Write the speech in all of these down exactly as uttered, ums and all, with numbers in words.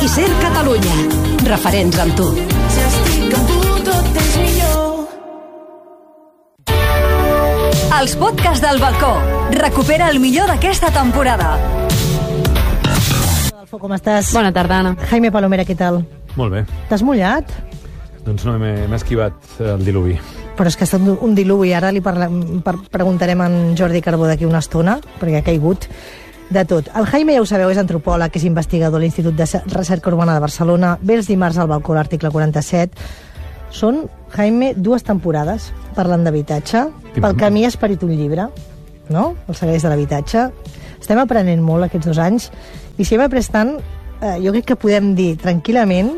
Ser Catalunya. Referents amb tu. Si estic amb tu, tot és millor. Els podcasts del balcó. Recupera el millor d'aquesta temporada. Adolfo, com estàs? Bona tarda, Anna. Jaime Palomera, què tal? Molt bé. T'has mullat? Doncs no, m'he m'he esquivat el diluvi. Però és que ha estat un diluvi. Ara li parla, per, preguntarem a en Jordi Carbó d'aquí una estona, perquè ha caigut de tot. El Jaime, ja ho sabeu, és antropòleg, és investigador a l'Institut de Recerca Urbana de Barcelona. Ve els dimarts al balcó, l'article quaranta-set. Són, Jaime, dues temporades parlant d'habitatge. Pel camí ha esperit un llibre, no? El Segueix de l'habitatge. Estem aprenent molt aquests dos anys i si hem après tant, eh, jo crec que podem dir tranquil·lament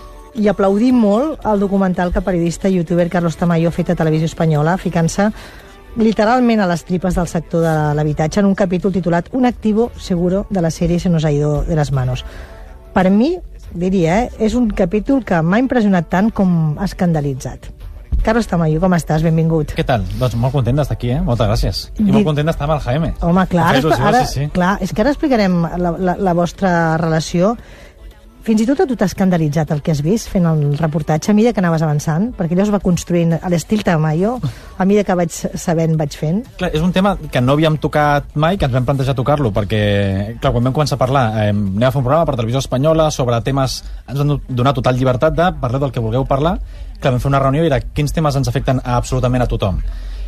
i aplaudir molt el documental que el periodista i youtuber Carlos Tamayo ha fet a Televisió Espanyola, ficant-se literalment a les tripes del sector de l'habitatge en un capítol titulat Un activo seguro de la sèrie Se nos ha ido de las manos. Per mi, diria, eh, és un capítol que m'ha impressionat tant com ha escandalitzat. Carlos Tamayo, com estàs? Benvingut. Què tal? Doncs molt content d'estar aquí, eh? Moltes gràcies. I Dit... molt content d'estar amb el Jaime. Home, clar, ara, il·lusió, ara, sí, sí. clar, és que ara explicarem la, la, la vostra relació. Fins i tot a tu t'ha escandalitzat el que has vist fent el reportatge a mesura que anaves avançant, perquè allò es va construint a l'estil Tamayo, a mesura que vaig sabent vaig fent. Clar, és un tema que no havíem tocat mai, que ens vam plantejar tocar-lo, perquè, clar, quan vam començar a parlar, eh, anem a fer un programa per Televisió Espanyola sobre temes, ens han donat total llibertat de parlar del que vulgueu parlar. Clar, vam fer una reunió i era quins temes ens afecten a absolutament a tothom.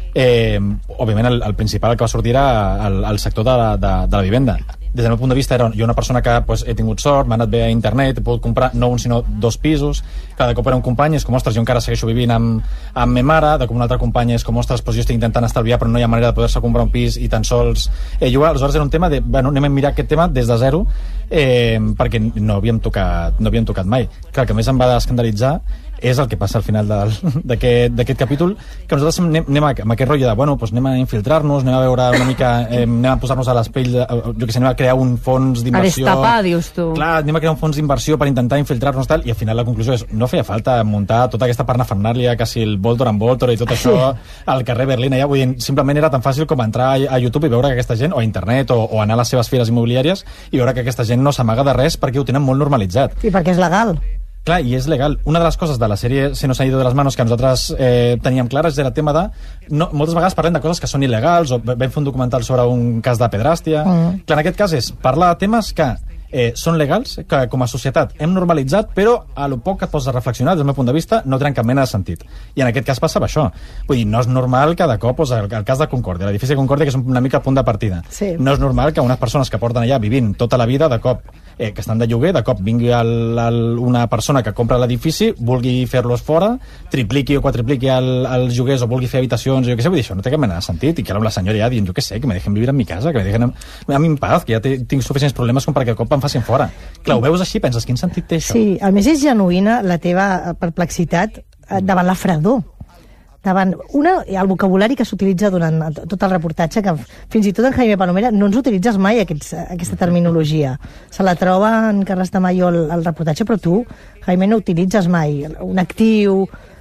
Eh, òbviament, el, el principal que va sortir era el, el sector de la, de, de la vivenda. Des del meu punt de vista, era jo una persona que pues, he tingut sort, m'ha anat bé a internet, he pogut comprar no un sinó dos pisos. Cada cop era un company, és com, ostres, jo encara segueixo vivint amb, amb ma mare, de com un altre company és com, ostres, pues, jo estic intentant estalviar però no hi ha manera de poder-se comprar un pis i tan sols eh, jugar. Aleshores era un tema de, bueno, anem a mirar aquest tema des de zero eh, perquè no havíem tocat, no havíem tocat mai. Clar, que més em va escandalitzar és el que passa al final d'aquest capítol, que nosaltres anem, anem a, amb aquest rotllo de, bueno, doncs anem a infiltrar-nos, anem a veure una mica, eh, anem a posar-nos a l'espell, jo que sé, anem a crear un fons d'inversió. A destapar, dius tu. Clar, anem a crear un fons d'inversió per intentar infiltrar-nos tal, i al final la conclusió és, no feia falta muntar tota aquesta parnafernàlia, quasi el Voltor en Voltor i tot això al carrer Berlín allà, vull dir, simplement era tan fàcil com entrar a YouTube i veure que aquesta gent, o a internet, o, o anar a les seves fires immobiliàries, i veure que aquesta gent no s'amaga de res perquè ho tenen molt normalitzat. I perquè és legal. Clar, i és legal. Una de les coses de la sèrie Se nos ha ido de las manos que nosaltres eh, teníem clares era el tema de... No, moltes vegades parlem de coses que són il·legals, o vam fer un documental sobre un cas de pedràstia. Mm. Clar, en aquest cas és parlar de temes que eh, són legals, que com a societat hem normalitzat, però a lo poc que et pots reflexionar, des del meu punt de vista, no tenen cap mena de sentit. I en aquest cas passava això. Vull dir, no és normal que de cop, doncs, el, el cas de Concòrdia, l'edifici de Concòrdia, que és una mica el punt de partida. Sí. No és normal que unes persones que porten allà vivint tota la vida, de cop, eh, que estan de lloguer, de cop vingui el, el, una persona que compra l'edifici, vulgui fer-los fora, tripliqui o quadripliqui el, els lloguers o vulgui fer habitacions, o jo què sé, vull dir, això no té cap mena de sentit, i que ara amb la senyora ja dient, jo què sé, que me dejen vivir en mi casa, que me dejen a mi en paz, que ja té, tinc suficients problemes com perquè de cop em facin fora. Clar, ho veus així, penses, quin sentit té això? Sí, a més és genuïna la teva perplexitat davant la fredor. Davant una, el vocabulari que s'utilitza durant tot el reportatge, que fins i tot en Jaime Palomera no ens utilitzes mai aquests, aquesta terminologia. Se la troba en Carles Tamayo el, el reportatge, però tu, Jaime, no utilitzes mai un actiu,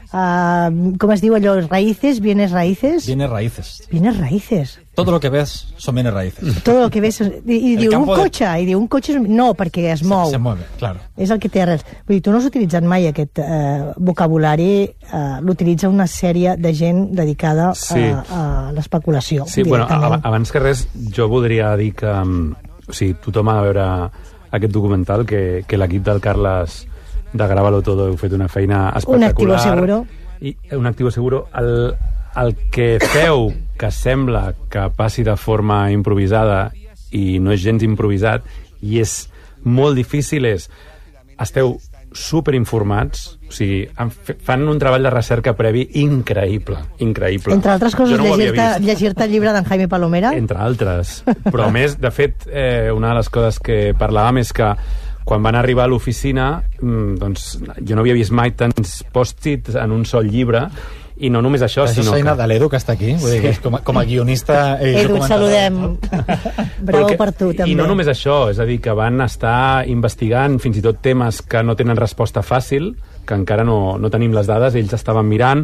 uh, com es diu allò, raíces, bienes raíces? Bienes raíces. Bienes raíces. Todo lo que ves son bienes raíces. Todo lo que ves... I, i diu un cotxe, de... i diu un cotxe... No, perquè es mou. Se, se mueve, claro. És el que té res. Vull dir, tu no has utilitzat mai aquest eh, vocabulari, eh, l'utilitza una sèrie de gent dedicada sí. a, a l'especulació. Sí, bueno, abans que res, jo voldria dir que o sigui, tothom ha de veure aquest documental, que, que l'equip del Carles de Grábalo Todo heu fet una feina espectacular. Un activo seguro. I, un activo seguro. El, el que feu, que sembla que passi de forma improvisada i no és gens improvisat i és molt difícil, és esteu superinformats, o sigui, fan un treball de recerca previ increïble, increïble. Entre altres coses, no llegir-te llegir el llibre d'en Jaime Palomera? Entre altres. Però a més, de fet, eh, una de les coses que parlàvem és que quan van arribar a l'oficina, doncs jo no havia vist mai tants post-its en un sol llibre. I no només això, això sinó que... Això que... de l'Edu, que està aquí, vull dir, sí. com, a, com a guionista... Edu, et saludem. Bravo que, per tu, també. I no només això, és a dir, que van estar investigant fins i tot temes que no tenen resposta fàcil, que encara no, no tenim les dades, ells estaven mirant,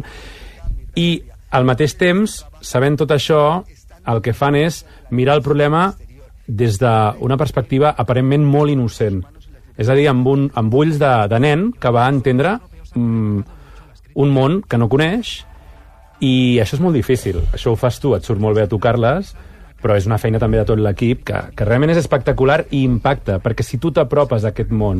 i al mateix temps, sabent tot això, el que fan és mirar el problema des d'una perspectiva aparentment molt innocent. És a dir, amb, un, amb ulls de, de nen que va entendre mm, un món que no coneix, i això és molt difícil. Això ho fas tu, et surt molt bé a tocar-les, però és una feina també de tot l'equip que, que realment és espectacular i impacta, perquè si tu t'apropes a aquest món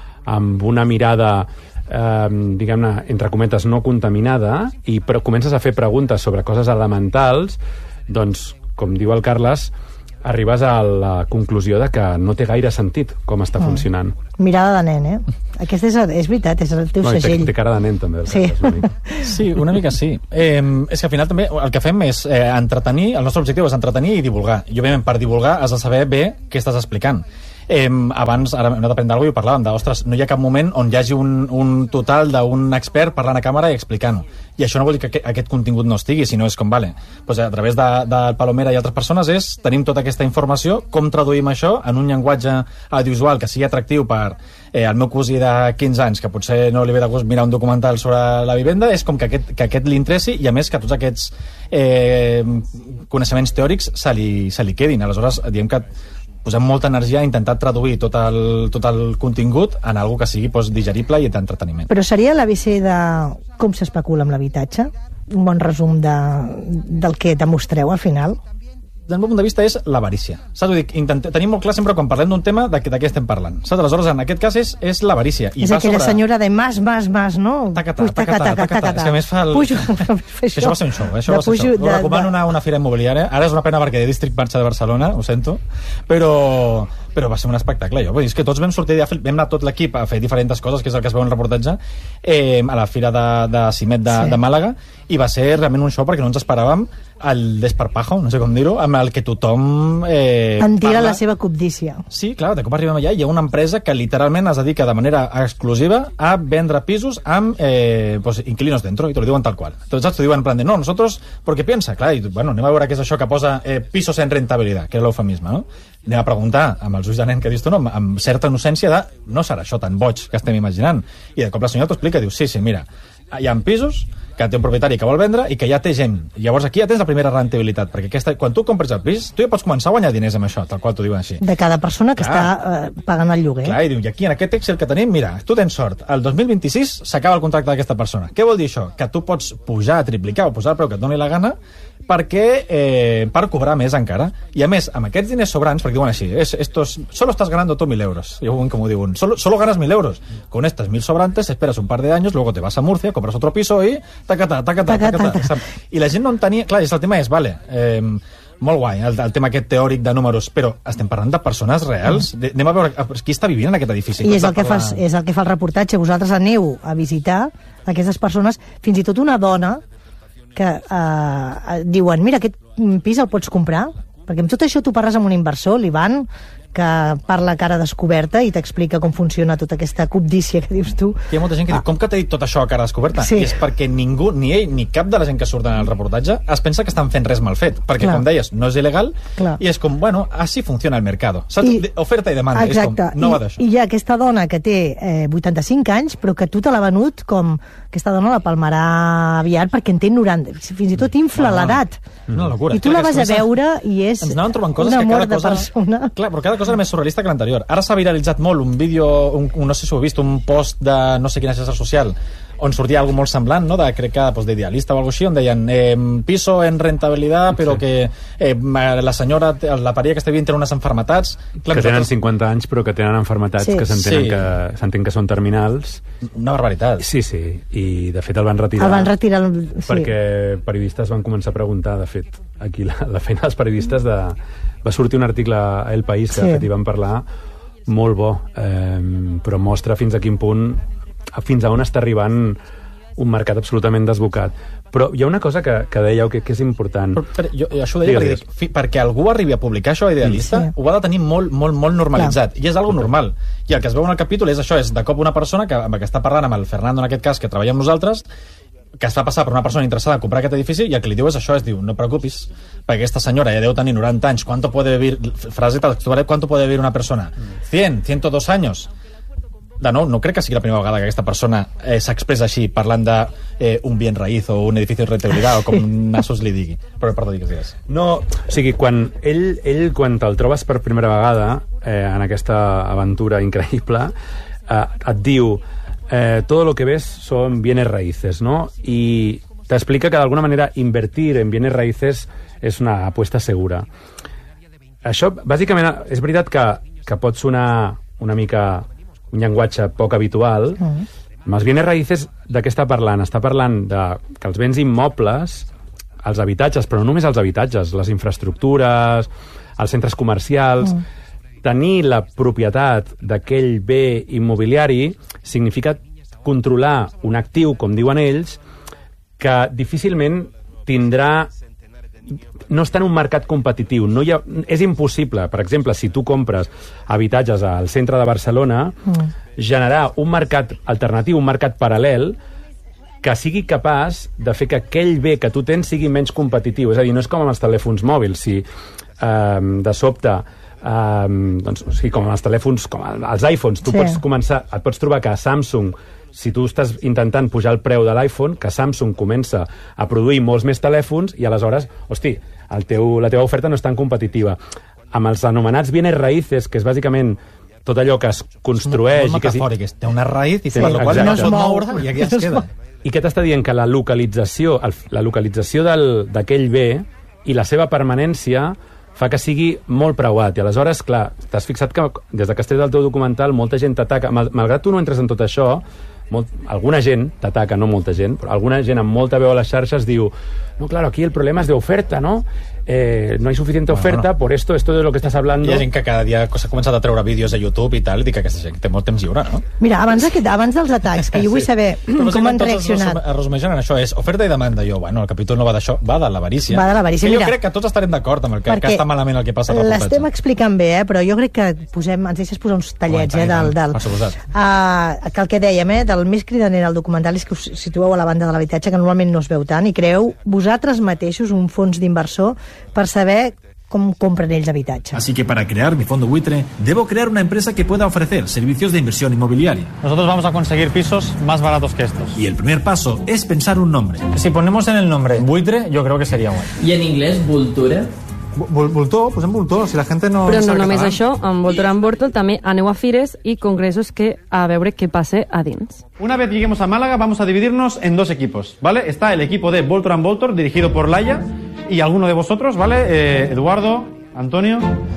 amb una mirada, eh, diguem-ne, entre cometes, no contaminada, i però comences a fer preguntes sobre coses elementals, doncs, com diu el Carles, arribes a la conclusió de que no té gaire sentit com està mm. funcionant. Mirada de nen, eh? Aquest és, és veritat, és el teu no, segell. Té, té cara de nen, també. Sí. Una sí, una mica sí. Eh, és que al final també el que fem és eh, entretenir, el nostre objectiu és entretenir i divulgar. I, òbviament, per divulgar has de saber bé què estàs explicant. Eh, abans, ara hem d'aprendre alguna cosa i ho parlàvem de, ostres, no hi ha cap moment on hi hagi un, un total d'un expert parlant a càmera i explicant-ho. I això no vol dir que aquest, aquest contingut no estigui, sinó és com, vale, pues a través de, de Palomera i altres persones és, tenim tota aquesta informació, com traduïm això en un llenguatge audiovisual que sigui atractiu per eh, el meu cosí de quinze anys, que potser no li ve de gust mirar un documental sobre la vivenda, és com que aquest, que aquest l'interessi i, a més, que tots aquests eh, coneixements teòrics se li, se li quedin. Aleshores, diem que posem molta energia a intentar traduir tot el, tot el contingut en algo que sigui pues, digerible i d'entreteniment. Però seria l'A B C de com s'especula amb l'habitatge? Un bon resum de, del que demostreu al final? Des del meu punt de vista és l'avarícia. Saps? Vull dir, intentem, tenim molt clar sempre quan parlem d'un tema de, de què estem parlant. Saps? Aleshores, en aquest cas és, és l'avarícia. I és aquella sobre... senyora de mas, mas, mas, no? Tacatà, Puix, tacatà, tacatà, tacatà. És que a més fa el... Pujo, això. això va ser un show, eh? Això va ser pujo, show. Us recomano una, una fira immobiliària. Ara és una pena perquè de District marxa de Barcelona, ho sento, però, però va ser un espectacle. Jo. Vull dir, és que tots vam sortir, de, vam anar tot l'equip a fer diferents coses, que és el que es veu en el reportatge, eh, a la fira de, de Cimet de, sí. de Màlaga, i va ser realment un show perquè no ens esperàvem el desparpajo, no sé com dir-ho, amb el que tothom eh, en tira parla. La seva cobdícia. Sí, clar, de cop arribem allà i hi ha una empresa que literalment es dedica de manera exclusiva a vendre pisos amb eh, pues, inquilinos dentro, i te lo diuen tal qual. Entonces te diuen en plan de, no, nosotros, porque piensa, clar, i, bueno, anem a veure què és això que posa eh, pisos en rentabilitat, que és l'eufemisme, no? Anem a preguntar amb els ulls de nen que dius tu, no? amb, amb certa innocència de, no serà això tan boig que estem imaginant. I de cop la senyora t'ho explica i diu, sí, sí, mira, hi ha pisos que té un propietari que vol vendre i que ja té gent. Llavors aquí ja tens la primera rendibilitat, perquè aquesta, quan tu compres el pis, tu ja pots començar a guanyar diners amb això, tal qual t'ho diuen així. De cada persona que clar. està eh, pagant el lloguer. Clar, i diu, i aquí en aquest Excel que tenim, mira, tu tens sort, el dos mil vint-i-sis s'acaba el contracte d'aquesta persona. Què vol dir això? Que tu pots pujar, triplicar o posar el preu que et doni la gana perquè, eh, per cobrar més encara. I a més, amb aquests diners sobrants, perquè diuen així, es, estos, solo estás ganando tú mil euros. I un com ho diuen, solo, solo ganas mil euros. Con estos mil sobrantes esperas un par de años, luego te vas a Murcia, compras otro piso y tacata, tacata, tacata. tacata. I la gent no en tenia... Clar, el tema és, vale, eh, molt guai, el, el tema aquest teòric de números, però estem parlant de persones reals. De, anem a veure qui està vivint en aquest edifici. I és el, que fa, és el que fa el reportatge. Vosaltres aneu a visitar aquestes persones, fins i tot una dona que eh, diuen, mira, aquest pis el pots comprar? Perquè amb tot això tu parles amb un inversor, l'Ivan, que parla cara descoberta i t'explica com funciona tota aquesta cobdícia que dius tu. Hi ha molta gent que ah. diu, com que t'ha dit tot això a cara descoberta? Sí. I és perquè ningú, ni ell, ni cap de la gent que surt en el reportatge es pensa que estan fent res mal fet, perquè, clar. com deies, no és il·legal, clar. i és com, bueno, així funciona el mercado. Saps? I, oferta i demanda, exacte. és com, no I, va d'això. I hi ha aquesta dona que té eh, vuitanta-cinc anys, però que tu te l'ha venut com... Aquesta dona la palmarà aviat perquè en té noranta, fins i tot infla no, l'edat. Una locura. I tu clar, la vas a veure i és ens anaven trobant coses un amor que cada cosa, de persona. Clar, però cada cosa era més surrealista que l'anterior. Ara s'ha viralitzat molt un vídeo, un, un, no sé si ho heu vist, un post de no sé quina xarxa social, on sortia algo molt semblant, no? de, crec que pues, d'idealista o alguna cosa així, on deien eh, piso en rentabilitat, però sí. que eh, la senyora, la parella que està vivint té unes enfermetats... Clar, que tenen cinquanta anys però que tenen enfermetats sí. que s'entenen sí. que, s'entén que són terminals. Una barbaritat. Sí, sí, i de fet el van retirar. El van retirar, sí. Perquè periodistes van començar a preguntar, de fet, aquí la, la feina dels periodistes de... Va sortir un article a El País que sí. de fet hi van parlar, molt bo, eh, però mostra fins a quin punt fins a on està arribant un mercat absolutament desbocat. Però hi ha una cosa que, que dèieu que, que és important. Però, però, jo, això ho deia perquè, dic, perquè algú arribi a publicar això a Idealista, sí. ho ha de tenir molt, molt, molt normalitzat. Clar. I és algo normal. I el que es veu en el capítol és això, és de cop una persona que, que està parlant amb el Fernando, en aquest cas, que treballa amb nosaltres, que es fa passar per una persona interessada en comprar aquest edifici i el que li diu és això, es diu, no preocupis, perquè aquesta senyora ja deu tenir noranta anys, ¿cuánto puede vivir, frase textual, ¿cuánto puede vivir una persona? cent, ciento dos años. De nou, no crec que sigui la primera vegada que aquesta persona eh, s'expressa així, parlant de eh, un bien raíz o un edifici de rentabilitat o com nassos li digui. Però perdó, digues, digues. No, o sigui, quan ell, ell quan te'l trobes per primera vegada, eh, en aquesta aventura increïble, eh, et diu eh, todo lo que ves son bienes raíces, ¿no? Y te explica que d'alguna manera invertir en bienes raíces és una apuesta segura. Això, bàsicament, és veritat que, que pot sonar una mica un llenguatge poc habitual. Mm. Amb els bienes raíces, de què està parlant? Està parlant de que els béns immobles, els habitatges, però no només els habitatges, les infraestructures, els centres comercials... Mm. Tenir la propietat d'aquell bé immobiliari significa controlar un actiu, com diuen ells, que difícilment tindrà... No està en un mercat competitiu. No hi ha... És impossible, per exemple, si tu compres habitatges al centre de Barcelona, mm. generar un mercat alternatiu, un mercat paral·lel, que sigui capaç de fer que aquell bé que tu tens sigui menys competitiu. És a dir, no és com amb els telèfons mòbils. Si eh, de sobte... Um, doncs, o sigui, com els telèfons, com els iPhones, tu sí. pots començar, et pots trobar que Samsung, si tu estàs intentant pujar el preu de l'iPhone, que Samsung comença a produir molts més telèfons i aleshores, hosti, el teu, la teva oferta no és tan competitiva. Amb els anomenats bienes raíces, que és bàsicament tot allò que es construeix... Molt metafòric, i que... té una raïz i sí, per la qual no es pot moure i aquí es queda. I què t'està dient? Que la localització, el, la localització d'aquell bé i la seva permanència fa que sigui molt preuat. I aleshores, clar, t'has fixat que des de que estàs al teu documental molta gent t'ataca. Mal, malgrat tu no entres en tot això, molt, alguna gent t'ataca, no molta gent, però alguna gent amb molta veu a les xarxes diu no, claro, aquí el problema es de oferta, ¿no? Eh, no hay suficiente oferta, bueno, no. por esto, esto de lo que estás hablando... Hi ha gent que cada dia s'ha començat a treure vídeos a YouTube i tal, i dic que aquesta gent té molt temps lliure, no? Mira, abans, aquest, abans dels atacs, que jo vull saber sí. com han reaccionat. Es resumeixen en això, és oferta i demanda. Jo, bueno, el capítol no va d'això, va de l'avarícia. Va de l'avarícia, mira. Jo crec que tots estarem d'acord amb el que, que està malament el que passa. L'estem explicant bé, eh? Però jo crec que posem, ens deixes posar uns tallets, eh? Del, del, uh, que el que dèiem, eh? Del més cridaner al documental és que us situeu a la banda de l'habitatge, que normalment no es veu tant, i creeu vosaltres mateixos un fons d'inversor per saber cómo compran ellos habitatge. Así que para crear mi fondo buitre, debo crear una empresa que pueda ofrecer servicios de inversión inmobiliaria. Nosotros vamos a conseguir pisos más baratos que estos. Y el primer paso es pensar un nombre. Si ponemos en el nombre buitre, yo creo que sería bueno. ¿Y en inglés, vulture? Voltor, posem voltor, si la gent no... Però no només això, amb Voltor and Bortol també aneu a fires i congressos que a veure què passa a dins. Una vez lleguemos a Málaga vamos a dividirnos en dos equipos, ¿vale? Está el equipo de Voltor and Voltor, dirigido por Laia, y alguno de vosotros, ¿vale? Eh, Eduardo, Antonio...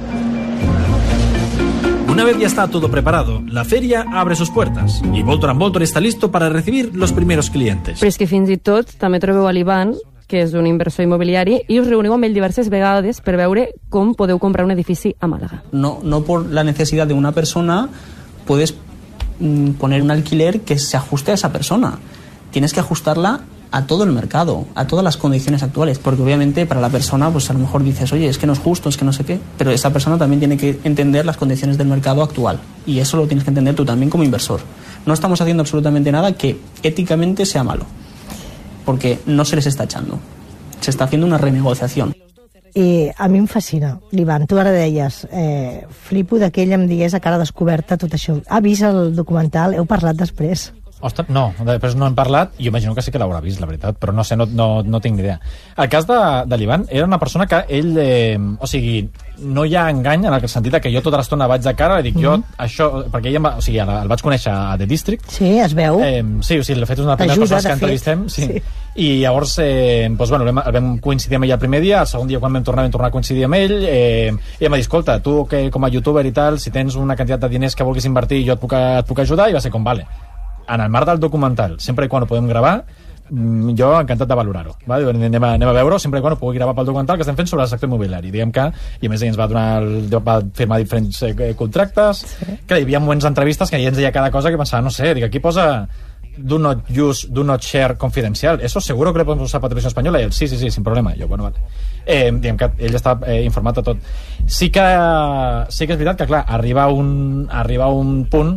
Una vez ya está todo preparado, la feria abre sus puertas y Voltor and Voltor está listo para recibir los primeros clientes. Però és que fins i tot també trobeu a l'Ivan, que és un inversor immobiliari, i us reuniu amb ell diverses vegades per veure com podeu comprar un edifici a Màlaga. No, no por la necesidad de una persona puedes mm, poner un alquiler que se ajuste a esa persona. Tienes que ajustarla a todo el mercado, a todas las condiciones actuales, porque obviamente para la persona pues a lo mejor dices, oye, es que no es justo, es que no sé qué, pero esa persona también tiene que entender las condiciones del mercado actual, y eso lo tienes que entender tú también como inversor. No estamos haciendo absolutamente nada que éticamente sea malo, porque no se les está echando, se está haciendo una renegociación. I a mi em fascina, l'Ivan, tu ara deies, eh, flipo que ell em digués a cara descoberta tot això. Ha vist el documental? Heu parlat després? Ostres, no, després no hem parlat, jo imagino que sí que l'haurà vist, la veritat, però no sé, no, no, no tinc ni idea. El cas de, de l'Ivan era una persona que ell, eh, o sigui, no hi ha engany en el sentit que jo tota l'estona vaig de cara i dic, mm-hmm. jo, això, perquè ell em va, o sigui, el vaig conèixer a The District. Sí, es veu. Eh, sí, o sigui, de fet és una de les primeres persones que entrevistem. Sí. sí. I llavors, eh, doncs, bueno, vam, vam coincidir amb ell el primer dia, el segon dia quan vam tornar, vam tornar a coincidir amb ell, eh, i em va dir, escolta, tu que com a youtuber i tal, si tens una quantitat de diners que vulguis invertir, jo et puc, et puc ajudar, i va ser com, vale. En el marc del documental, sempre i quan ho podem gravar, jo encantat de valorar-ho. Vale? Anem, a, anem a veure-ho sempre i quan ho pugui gravar pel documental que estem fent sobre el sector immobiliari. Diguem que, i a més ell ens va, donar el, va firmar diferents eh, contractes, sí. Que hi havia moments d'entrevistes que ell ens deia cada cosa que pensava, no sé, dic, aquí posa do not use, do not share confidencial. Eso seguro que le podemos usar para televisión española. I ell, sí, sí, sí, sin problema. Jo, bueno, vale. Eh, diguem que ell està eh, informat de tot. Sí que, sí que és veritat que, clar, arriba un, arriba un punt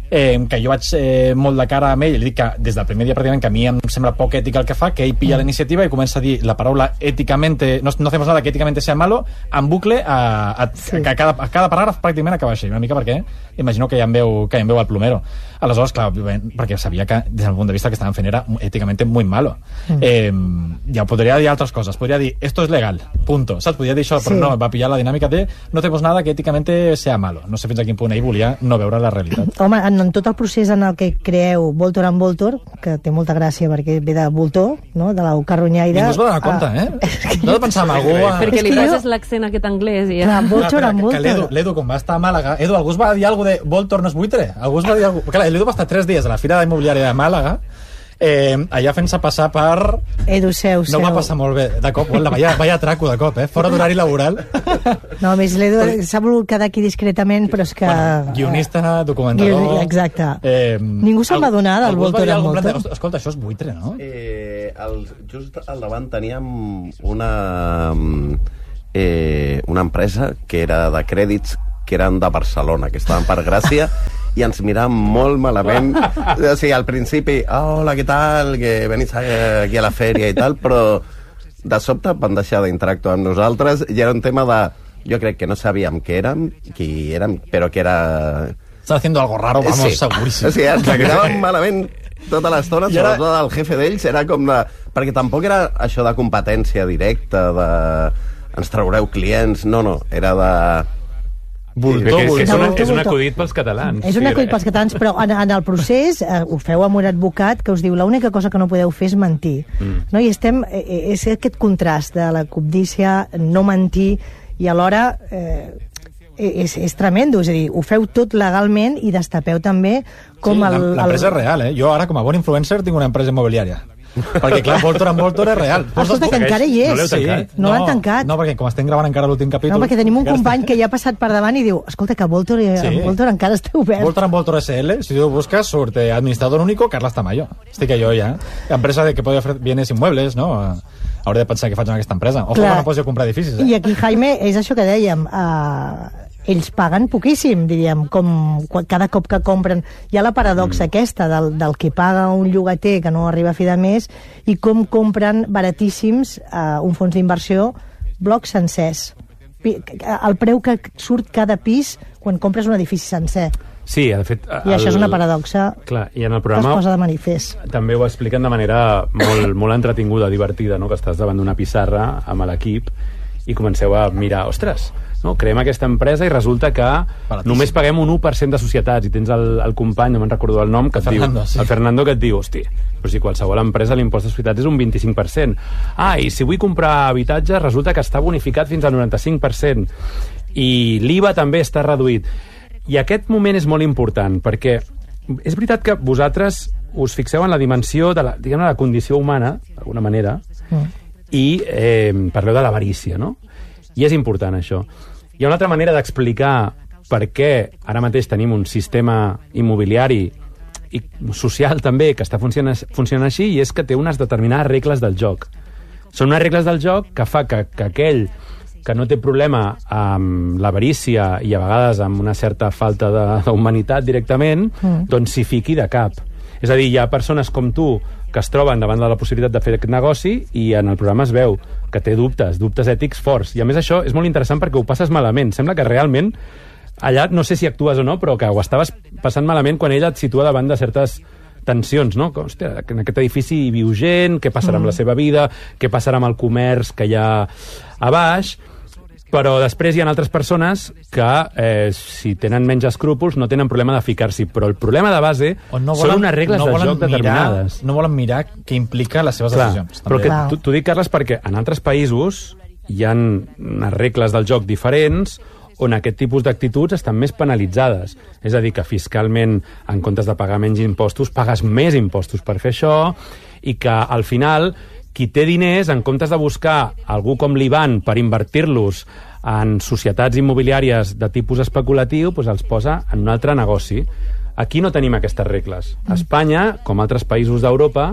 eh, que jo vaig eh, molt de cara amb ell, li dic que des del primer dia pràcticament que a mi em sembla poc ètic el que fa, que ell pilla mm. la iniciativa i comença a dir la paraula éticamente, no, no hacemos nada que éticamente sea malo, en bucle a, a, sí. a, cada, a cada paràgraf pràcticament acaba així, una mica perquè imagino que ja em veu, que ja em veu el plomero. Aleshores, clar, perquè sabia que des del punt de vista que estaven fent era éticamente muy malo. Mm. Eh, ja podria dir altres coses, podria dir esto es legal, punto, saps? Podria dir això, sí. Però no, va pillar la dinàmica de no hacemos nada que éticamente sea malo. No sé fins a quin punt ell volia no veure la realitat. Home, en, en tot el procés en el que creeu Voltor and Voltor, que té molta gràcia perquè ve de Voltor, no? De la Carronyaire... Ningú es va donar compte, eh? No he de pensar en algú... A... Perquè li poses l'accent aquest anglès i... Clar, Voltor and Voltor. L'Edu, l'Edu, com va estar a Màlaga... Edu, algú es va dir alguna de Voltor no és buitre? Algú es va dir alguna... Clar, l'Edu va estar tres dies a la Fira Immobiliària de Màlaga, eh, allà fent-se passar per... Edu, seu, seu. No va passar molt bé, de cop, la vaya, vaya traco de cop, eh? Fora d'horari laboral. No, a més, l'Edu s'ha volgut quedar aquí discretament, però és que... Bueno, guionista, documentador... Exacte. Eh, Ningú se'n va donar del Voltor and Voltor. De, escolta, això és buitre, no? Eh, el, just al davant teníem una, eh, una empresa que era de crèdits que eren de Barcelona, que estaven per Gràcia, i ens miràvem molt malament. O sigui, al principi, oh, hola, què tal, que venís aquí a la fèria i tal, però de sobte van deixar d'interactuar amb nosaltres i era un tema de... Jo crec que no sabíem què érem, qui érem, però que era... Estava haciendo algo raro, vamos, sí. Seguríssim. O sigui, ens miràvem malament tota l'estona, ara... sobretot el jefe d'ells, era com de... Perquè tampoc era això de competència directa, de... ens traureu clients, no, no, era de... Voltor, és, és, una, és un acudit pels catalans. És un acudit pels catalans, però en, en el procés eh, ho feu amb un advocat que us diu l'única cosa que no podeu fer és mentir. Mm. No? I estem, eh, és aquest contrast de la cobdícia, no mentir, i alhora eh, és, és tremendo, és a dir, ho feu tot legalment i destapeu també com sí, el... L'empresa és real, eh? Jo ara, com a bon influencer, tinc una empresa immobiliària. Perquè, clar, Voltor and Voltor és real. Escolta, que encara hi és. No l'heu tancat? Sí. No, no l'han tancat. No, perquè com estem gravant encara l'últim capítol... No, perquè tenim un company que ja ha passat per davant i diu, escolta, que Voltor, sí. Voltor encara està obert. Voltor and Voltor S L, si tu busques, surt eh, administrador único, Carles Tamayo. Estic jo ja. Empresa de que podria fer bienes inmuebles, no? Hauré de pensar què faig en aquesta empresa. Ojo, no pots comprar edificis, eh? I aquí, Jaime, és això que dèiem... Uh, ells paguen poquíssim, diríem, com cada cop que compren. Hi ha la paradoxa mm. aquesta del, del que paga un llogater que no arriba a fi de mes i com compren baratíssims uh, un fons d'inversió blocs sencers. El preu que surt cada pis quan compres un edifici sencer. Sí, de fet... I el... això és una paradoxa clar, i en el programa que es posa de manifest. També ho expliquen de manera molt, molt entretinguda, divertida, no? Que estàs davant d'una pissarra amb l'equip i comenceu a mirar, ostres, no? Creem aquesta empresa i resulta que Baratíssim. Només paguem un u per cent de societats i tens el, el company, no me'n recordo el nom, que et Fernando, diu, sí. El Fernando, que et diu, hosti, però si qualsevol empresa l'impost de societats és un vint-i-cinc per cent. Ah, i si vull comprar habitatge resulta que està bonificat fins al noranta-cinc per cent i l'I V A també està reduït. I aquest moment és molt important perquè és veritat que vosaltres us fixeu en la dimensió de la, diguem, la condició humana, d'alguna manera, mm. i eh, parleu de l'avarícia, no? I és important això. Hi ha una altra manera d'explicar per què ara mateix tenim un sistema immobiliari i social també que està funcionant, funcionant així i és que té unes determinades regles del joc. Són unes regles del joc que fa que, que aquell que no té problema amb l'avarícia i a vegades amb una certa falta d'humanitat directament, mm. doncs s'hi fiqui de cap. És a dir, hi ha persones com tu que es troben davant de la possibilitat de fer aquest negoci i en el programa es veu que té dubtes, dubtes ètics forts. I a més això és molt interessant perquè ho passes malament. Sembla que realment allà, no sé si actues o no, però que ho estaves passant malament quan ella et situa davant de certes tensions, no? Que, hòstia, en aquest edifici hi viu gent, què passarà mm. amb la seva vida, què passarà amb el comerç que hi ha a baix... Però després hi ha altres persones que, eh, si tenen menys escrúpols, no tenen problema de ficar-s'hi. Però el problema de base no volen, són unes regles no de joc mirar, determinades. No volen mirar què implica les seves Clar, decisions. Però que t'ho dic, Carles, perquè en altres països hi ha unes regles del joc diferents on aquest tipus d'actituds estan més penalitzades. És a dir, que fiscalment, en comptes de pagar menys impostos, pagues més impostos per fer això i que, al final... qui té diners, en comptes de buscar algú com l'Ivan per invertir-los en societats immobiliàries de tipus especulatiu, doncs els posa en un altre negoci. Aquí no tenim aquestes regles. Espanya, com altres països d'Europa,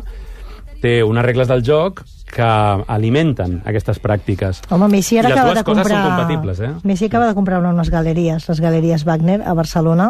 té unes regles del joc que alimenten aquestes pràctiques. Home, Messi ara acaba de comprar... I les dues coses són compatibles, eh? Messi acaba de comprar unes galeries, les galeries Wagner, a Barcelona,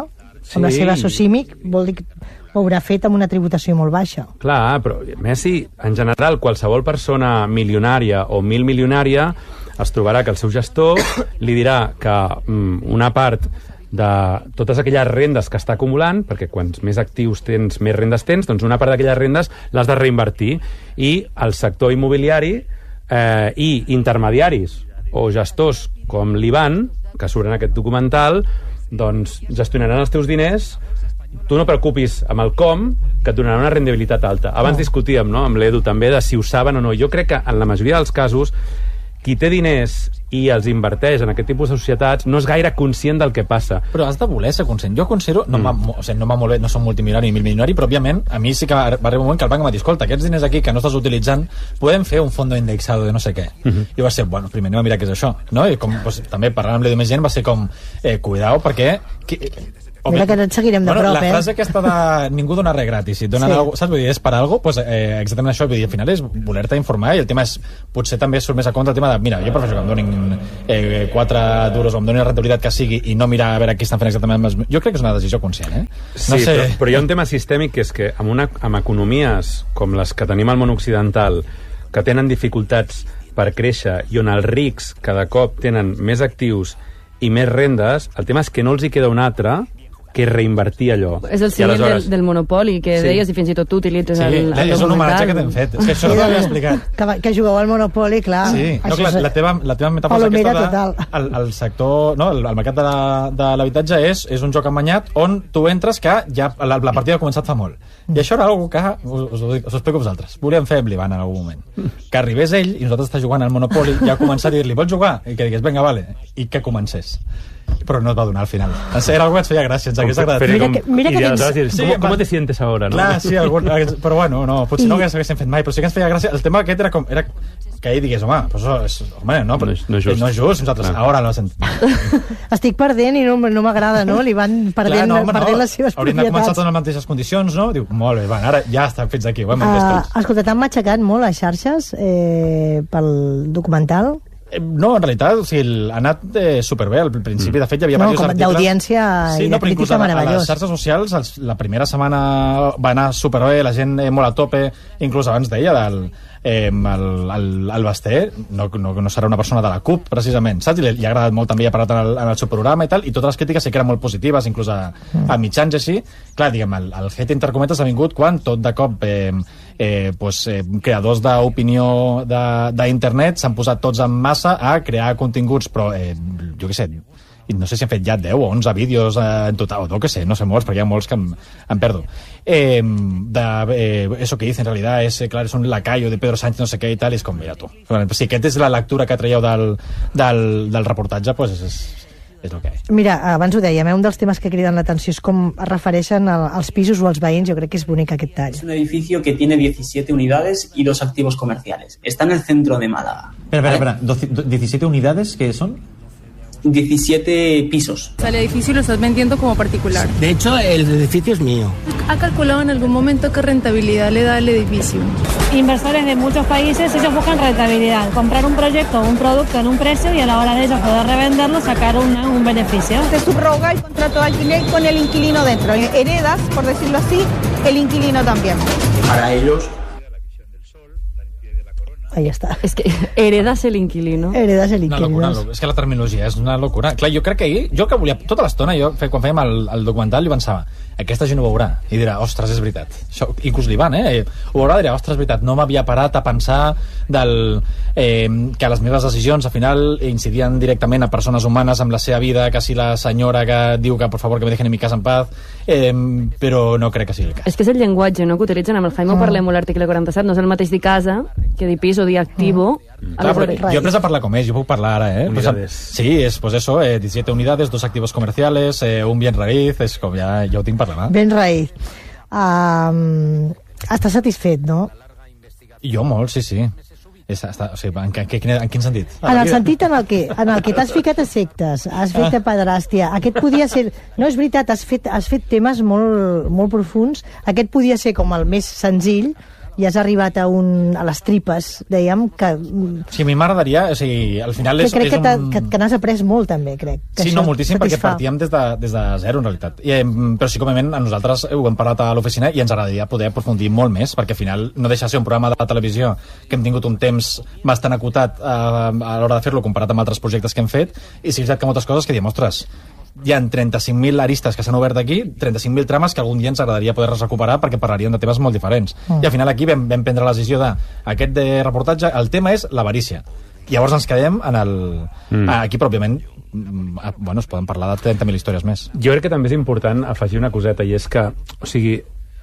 sí. amb la seva Socimic, vol dir que ho haurà fet amb una tributació molt baixa. Clar, però Messi, en general, qualsevol persona milionària o mil milionària es trobarà que el seu gestor li dirà que mm, una part de totes aquelles rendes que està acumulant, perquè quants més actius tens, més rendes tens, doncs una part d'aquelles rendes l'has de reinvertir. I el sector immobiliari eh, i intermediaris o gestors com l'Ivan, que surt en aquest documental, doncs gestionaran els teus diners. Tu no preocupis amb el com, que et donarà una rendibilitat alta. Abans oh. discutíem, no?, amb l'Edu també de si ho saben o no. Jo crec que en la majoria dels casos qui té diners i els inverteix en aquest tipus de societats no és gaire conscient del que passa. Però has de voler ser conscient. Jo considero, no mm. o sigui, no m'ha molt bé, no som multimilionari ni milmilionari, però òbviament a mi sí que va arribar un moment que el banc em va dir, escolta, aquests diners aquí que no estàs utilitzant, podem fer un fondo indexado de no sé què. Mm-hmm. I va ser, bueno, primer anem a mirar què és això, no? I com, doncs, també parlant amb l'Edu més gent va ser com, eh, cuidao, perquè... Qui, Mira que et seguirem de bueno, prop, la eh? frase aquesta de ningú dona res gratis, si et donen sí. algo, saps? Vull dir, és per algo, pues, eh, exactament això, vull dir, al final és voler-te informar, i el tema és, potser també surt més a compte el tema de, mira, jo prefereixo que em donin eh, quatre duros o em donin la rentabilitat que sigui i no mirar a veure què estan fent exactament. Jo crec que és una decisió conscient, eh? No sí, sé... però, però hi ha un tema sistèmic que és que amb, una, amb economies com les que tenim al món occidental, que tenen dificultats per créixer i on els rics cada cop tenen més actius i més rendes, el tema és que no els hi queda un altre que reinvertir allò. És el símil aleshores... del, del monopoli, que sí. deies, i fins i tot tu utilitzes sí, el, el és un homenatge que t'hem fet. És que això no t'ho havia explicat. Que, que jugueu al monopoli, clar. Sí, no, clar, la, teva, la teva metàfora aquesta de, el, el sector, no, el, el mercat de, la, de l'habitatge és, és un joc emanyat on tu entres que ja la, la partida ha començat fa molt. I això era una cosa que, us, us, ho dic, us ho explico a vosaltres, volíem fer amb l'Ivan en algun moment. Que arribés ell i nosaltres està jugant al monopoli i ja començar a dir-li, vols jugar? I que digués, vinga, vale. I que comencés. Però no et va donar al final. Era algo que ens feia gràcia, ens hagués agradat. Mira que, mira que tens... Dir, sí, ¿Cómo, ¿Cómo te sientes ahora? ¿No? Clar, sí, algun, però bueno, no, potser I... no ho haguéssim fet mai, però sí que ens feia gràcia. El tema aquest era com... Era que ell digués, home, però això és, home, no, però, no, és just. no és just, nosaltres no. Ara no sentim. Estic perdent i no, no m'agrada, no? Li van perdent, Clar, no, home, perdent no. les seves Hauríem propietats. Hauríem de començar en les mateixes condicions, no? Diu, molt bé, van, ara ja estan fets aquí, ho hem entès uh, tots. Escolta, t'han matxacat molt les xarxes eh, pel documental? No, en realitat, o sigui, ha anat eh, superbé al principi. De fet, hi havia no, diversos articles... d'audiència sí, i no, de crítica meravellós. A les xarxes socials, els, la primera setmana va anar superbé, la gent eh, molt a tope, inclús abans deia del... Eh, el, el, el Basté no, no, no serà una persona de la CUP precisament, saps? I li, li ha agradat molt també, ha parlat en el, en el seu programa i tal, i totes les crítiques sí que eren molt positives, inclús a, a mitjans i així. Clar, diguem, el, el hate entre cometes ha vingut quan tot de cop eh, eh, pues, eh, creadors d'opinió d'internet s'han posat tots en massa a crear continguts, però eh, jo què sé, i no sé si han fet ja deu o onze vídeos eh, en total, o no, que sé, no sé molts, perquè hi ha molts que em, em perdo. Eh, de, eh, eso que dice en realidad es, eh, claro, es un lacayo de Pedro Sánchez, no sé què i tal, i és com, mira tu. Si aquesta és la lectura que traieu del, del, del reportatge, pues és, és, és el que és. Mira, abans ho dèiem, eh, un dels temes que criden l'atenció és com es refereixen als pisos o als veïns. Jo crec que és bonic aquest tall. Es un edificio que tiene diecisiete unidades y dos activos comerciales. Está en el centro de Málaga. Espera, espera, espera. ¿diecisiete unidades qué son? diecisiete pisos. El edificio lo estás vendiendo como particular. De hecho, el edificio es mío. ¿Ha calculado en algún momento qué rentabilidad le da el edificio? Inversores de muchos países, ellos buscan rentabilidad, comprar un proyecto o un producto en un precio y a la hora de ellos poder revenderlo, sacar una, un beneficio. Se subroga el contrato de alquiler con el inquilino dentro. Heredas, por decirlo así, el inquilino también. Para ellos... Ahí està. És que heredas el inquilino. Heredas el inquilino. Una locura, és que la terminologia és una locura. Clar, jo crec que ahir, jo que volia, tota l'estona, jo, quan fèiem el, el documental, jo pensava, aquesta gent ho veurà, i dirà, ostres, és veritat. Això, inclús l'Ivan, eh? Ho veurà i dirà, ostres, és veritat, no m'havia parat a pensar del, eh, que les meves decisions, al final, incidien directament a persones humanes amb la seva vida, quasi la senyora que diu que, por favor, que me dejen en mi casa en paz, eh, però no crec que sigui el cas. És que és el llenguatge, no?, que utilitzen. Amb el Jaime ho parlem molt a l'article quaranta-set, no és el mateix dir casa que dir pis o dir activo. Mm. Clar, però jo he après a parlar com és, jo puc parlar ara, eh? Unidades. Sí, és pues eso, eh, diecisiete unidades, dos activos comerciales, eh, un bien raíz, és com ja, ja ho tinc per demà. Ben raíz. Um, estàs satisfet, no? Jo molt, sí, sí. És, està, o sigui, en, en, en quin sentit? En el sentit en el que, en el que t'has ficat a sectes, has fet a pederàstia, aquest podia ser... No, és veritat, has fet, has fet temes molt, molt profuns, aquest podia ser com el més senzill, i has arribat a, un, a les tripes, dèiem, que... Sí, a mi m'agradaria, o sigui, al final és, crec és que, un... que, que n'has après molt, també, crec. Que Sí, no, moltíssim, satisfà. Perquè partíem des de, des de zero, en realitat. I, però sí, com a a nosaltres ho hem parlat a l'oficina i ens agradaria poder aprofundir molt més, perquè al final no deixa de ser un programa de televisió que hem tingut un temps bastant acotat eh, a l'hora de fer-lo comparat amb altres projectes que hem fet, i sí, és veritat que moltes coses que diem, ostres, hi ha trenta-cinc mil aristes que s'han obert aquí, trenta-cinc mil trames que algun dia ens agradaria poder recuperar perquè parlaríem de temes molt diferents. Mm. I al final aquí vam, vam prendre la decisió de aquest de reportatge, el tema és l'avarícia. Llavors ens quedem en el... Mm. Aquí, però, òbviament, bueno, es poden parlar de trenta mil històries més. Jo crec que també és important afegir una coseta, i és que, o sigui,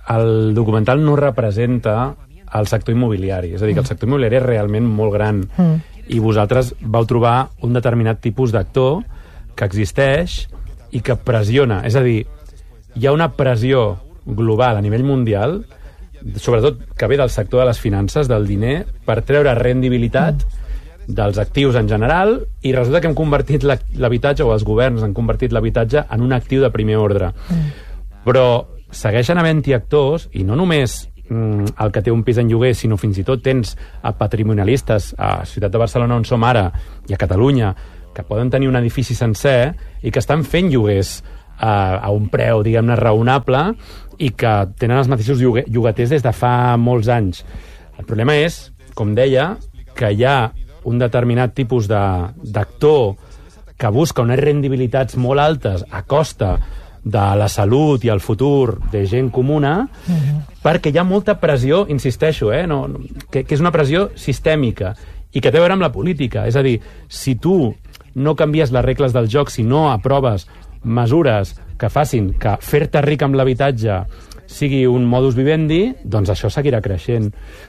el documental no representa el sector immobiliari. És a dir, que el sector immobiliari és realment molt gran. Mm. I vosaltres vau trobar un determinat tipus d'actor que existeix i que pressiona. És a dir, hi ha una pressió global a nivell mundial, sobretot que ve del sector de les finances, del diner, per treure rendibilitat dels actius en general, i resulta que hem convertit l'habitatge, o els governs han convertit l'habitatge en un actiu de primer ordre. Però segueixen havent-hi actors, i no només mm, el que té un pis en lloguer, sinó fins i tot tens a patrimonialistes a Ciutat de Barcelona, on som ara, i a Catalunya, que poden tenir un edifici sencer i que estan fent lloguers a, a un preu, diguem-ne, raonable, i que tenen els mateixos llogue, llogaters des de fa molts anys. El problema és, com deia, que hi ha un determinat tipus d'actor que busca unes rendibilitats molt altes a costa de la salut i el futur de gent comuna, uh-huh. perquè hi ha molta pressió, insisteixo, eh, no, que, que és una pressió sistèmica i que té a veure amb la política. És a dir, si tu no canvies les regles del joc, si no aproves mesures que facin que fer-te ric amb l'habitatge sigui un modus vivendi, doncs això seguirà creixent.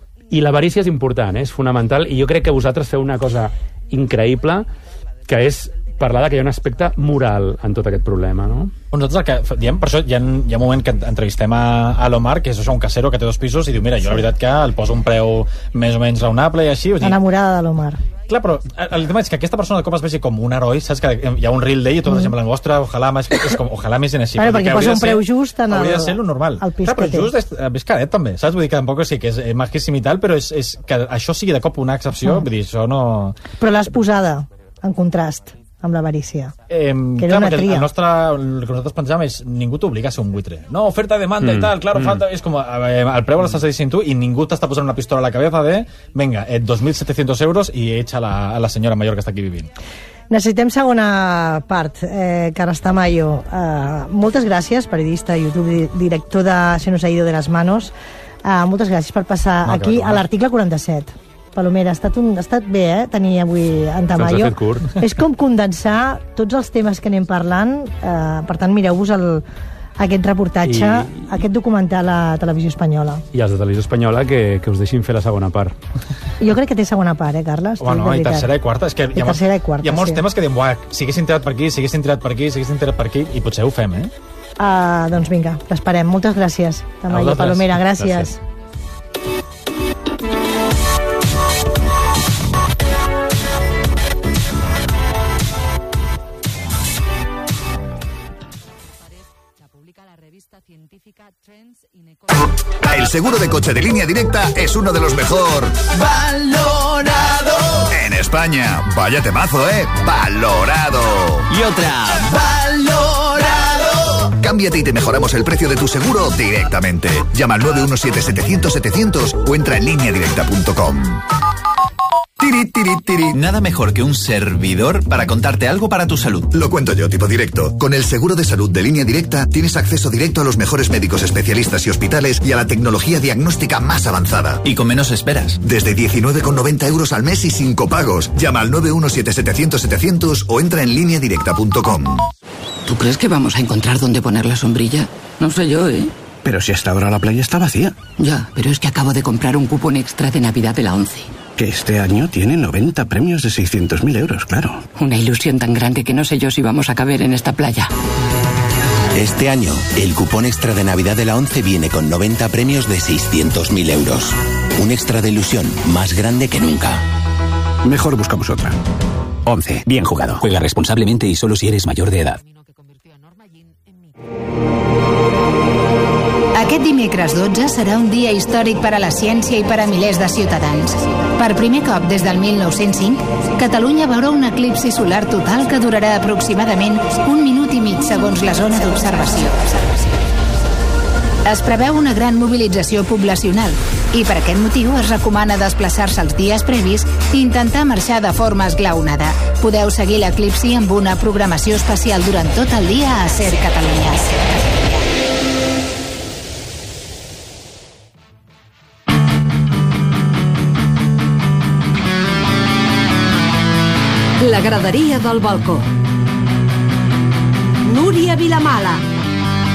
I l'avarícia és important, eh? És fonamental, i jo crec que vosaltres feu una cosa increïble, que és parlar que hi ha un aspecte moral en tot aquest problema, no? Nosaltres el que diem, per això hi ha, hi ha un moment que entrevistem a, a l'Omar, que és això, un casero que té dos pisos, i diu, mira, jo la veritat que el poso un preu més o menys raonable i així. Enamorada de l'Omar. Clar, però el tema és que aquesta persona com es vegi com un heroi, saps que hi ha un reel d'ell i tota la gent blanc, ostres, ojalà més, és com, ojalà més en així. Claro, perquè posa un preu just en el... Hauria de ser lo normal. El pis clar, però que té. just és, és caret també, saps? Vull dir que tampoc sí que és majíssim i tal, però és, és que això sigui de cop una excepció, mm. vull dir, això no... Però l'has posada en contrast amb l'avarícia. Eh, que era clar, una tria. El nostre, el que nosaltres pensàvem és ningú t'obliga a ser un buitre. No, oferta, demanda mm. i tal, claro, mm. falta... És com, eh, el preu l'estàs dient tu i ningú t'està posant una pistola a la cabeza de venga, eh, dos mil setecientos euros i echa la, a la senyora mayor que està aquí vivint. Necessitem segona part. Eh, Carles Tamayo, eh, moltes gràcies, periodista, YouTube, director de Se nos ha ido de las manos. Eh, moltes gràcies per passar no, aquí a l'article quaranta-set. Palomera, ha estat, un, ha estat bé, eh, tenir avui en Tamayo. Se'ns ha fet curt. És com condensar tots els temes que anem parlant. Eh, per tant, mireu-vos el, aquest reportatge, I, aquest documental a Televisió Espanyola. I els de Televisió Espanyola que, que us deixin fer la segona part. Jo crec que té segona part, eh, Carles? Home, no, i tercera i quarta. És que hi ha, tercera i quarta, hi ha molts sí. temes que diem, buah, si haguessin tirat per aquí, si haguessin tirat per aquí, si haguessin tirat per aquí, i potser ho fem, eh? Uh, doncs vinga, l'esperem. Moltes gràcies, Tamayo, Palomera, gràcies. gràcies. El seguro de coche de Línea Directa es uno de los mejor valorado en España. Vaya temazo, ¿eh? Valorado. Y otra, valorado. Cámbiate y te mejoramos el precio de tu seguro directamente. Llama al nueve uno siete setecientos setecientos o entra en línea directa punto com. Tiri, tiri, tiri. Nada mejor que un servidor para contarte algo para tu salud. Lo cuento yo, tipo directo. Con el seguro de salud de Línea Directa tienes acceso directo a los mejores médicos especialistas y hospitales y a la tecnología diagnóstica más avanzada. Y con menos esperas. Desde diecinueve con noventa euros al mes y sin copagos. Llama al nueve uno siete setecientos setecientos o entra en línea directa punto com. ¿Tú crees que vamos a encontrar dónde poner la sombrilla? No sé yo, ¿eh? Pero si hasta ahora la playa está vacía. Ya, pero es que acabo de comprar un cupón extra de Navidad de la ONCE. Que este año tiene noventa premios de seiscientos mil euros, claro. Una ilusión tan grande que no sé yo si vamos a caber en esta playa. Este año, el cupón extra de Navidad de la ONCE viene con noventa premios de seiscientos mil euros. Un extra de ilusión más grande que nunca. Mejor buscamos otra. ONCE, bien jugado. Juega responsablemente y solo si eres mayor de edad. Aquest dimecres dotze serà un dia històric per a la ciència i per a milers de ciutadans. Per primer cop des del mil nou-cents cinc, Catalunya veurà un eclipsi solar total que durarà aproximadament un minut i mig segons la zona d'observació. Es preveu una gran mobilització poblacional i per aquest motiu es recomana desplaçar-se els dies previs i intentar marxar de forma esglaonada. Podeu seguir l'eclipsi amb una programació especial durant tot el dia a Ser Catalunya. La graderia del balcó. Núria Vilamala.